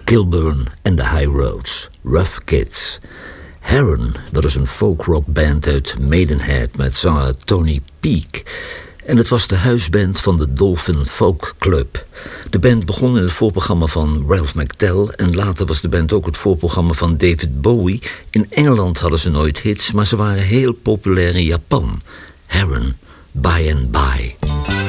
Kilburn and the High Roads, Rough Kids. Heron, dat is een folkrockband uit Maidenhead met zanger Tony Peake. En het was de huisband van de Dolphin Folk Club. De band begon in het voorprogramma van Ralph McTell en later was de band ook het voorprogramma van David Bowie. In Engeland hadden ze nooit hits, maar ze waren heel populair in Japan. Heron, By and By.